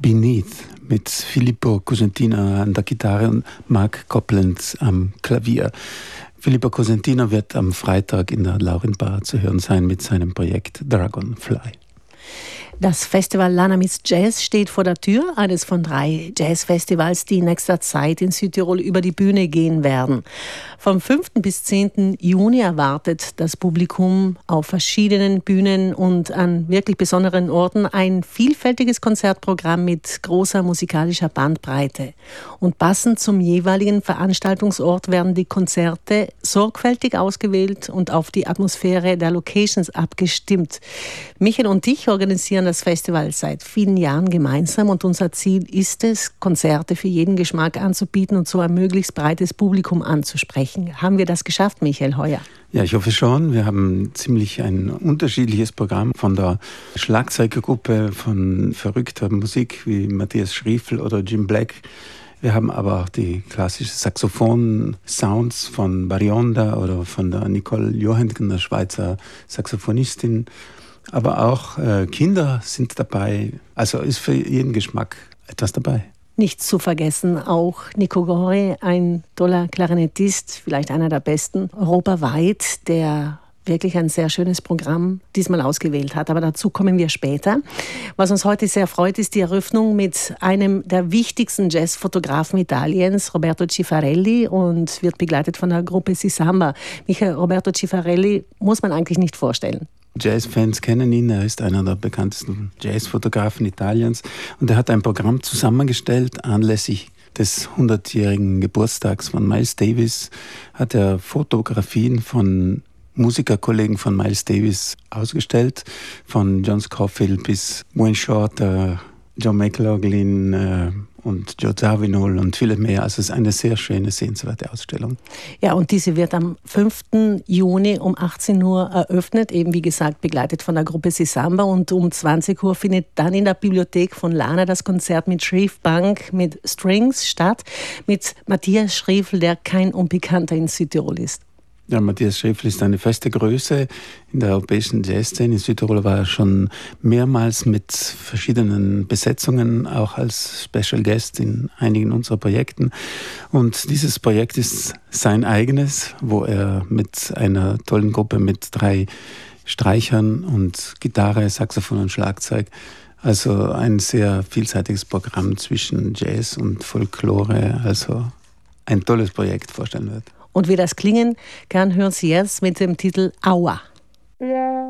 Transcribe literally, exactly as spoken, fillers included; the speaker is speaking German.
Beneath mit Filippo Cosentino an der Gitarre und Mark Copland am Klavier. Filippo Cosentino wird am Freitag in der Laurinbar zu hören sein mit seinem Projekt Dragonfly. Das Festival Lana Meets Jazz steht vor der Tür, eines von drei Jazzfestivals, die in nächster Zeit in Südtirol über die Bühne gehen werden. Vom fünften bis zehnten Juni erwartet das Publikum auf verschiedenen Bühnen und an wirklich besonderen Orten ein vielfältiges Konzertprogramm mit großer musikalischer Bandbreite. Und passend zum jeweiligen Veranstaltungsort werden die Konzerte sorgfältig ausgewählt und auf die Atmosphäre der Locations abgestimmt. Michael und ich organisieren das Festival seit vielen Jahren gemeinsam und unser Ziel ist es, Konzerte für jeden Geschmack anzubieten und so ein möglichst breites Publikum anzusprechen. Haben wir das geschafft, Michael, heuer? Ja, ich hoffe schon. Wir haben ziemlich ein unterschiedliches Programm von der Schlagzeugergruppe von verrückter Musik wie Matthias Schriefel oder Jim Black. Wir haben aber auch die klassischen Saxophon-Sounds von Barionda oder von der Nicole Johansen, der Schweizer Saxophonistin. Aber auch äh, Kinder sind dabei. Also ist für jeden Geschmack etwas dabei. Nicht zu vergessen auch Nico Gori, ein toller Klarinettist, vielleicht einer der besten europaweit, der wirklich ein sehr schönes Programm diesmal ausgewählt hat. Aber dazu kommen wir später. Was uns heute sehr freut, ist die Eröffnung mit einem der wichtigsten Jazzfotografen Italiens, Roberto Cifarelli, und wird begleitet von der Gruppe Sisamba. Michael, Roberto Cifarelli muss man eigentlich nicht vorstellen. Jazzfans kennen ihn, er ist einer der bekanntesten Jazzfotografen Italiens und er hat ein Programm zusammengestellt anlässlich des hundertjährigen Geburtstags von Miles Davis, hat er Fotografien von Musikerkollegen von Miles Davis ausgestellt, von John Scofield bis Wayne Shorter, John McLaughlin äh, und Joe Zawinul und viele mehr. Also es ist eine sehr schöne, sehenswerte Ausstellung. Ja, und diese wird am fünften Juni um achtzehn Uhr eröffnet, eben wie gesagt begleitet von der Gruppe Sisamba, und um zwanzig Uhr findet dann in der Bibliothek von Lana das Konzert mit Shreve Bank mit Strings statt, mit Matthias Schriefel, der kein Unbekannter in Südtirol ist. Ja, Matthias Schriefel ist eine feste Größe in der europäischen Jazzszene. In Südtirol war er schon mehrmals mit verschiedenen Besetzungen, auch als Special Guest in einigen unserer Projekten. Und dieses Projekt ist sein eigenes, wo er mit einer tollen Gruppe mit drei Streichern und Gitarre, Saxophon und Schlagzeug, also ein sehr vielseitiges Programm zwischen Jazz und Folklore, also ein tolles Projekt vorstellen wird. Und wie das klingen kann, hören Sie jetzt mit dem Titel Aua.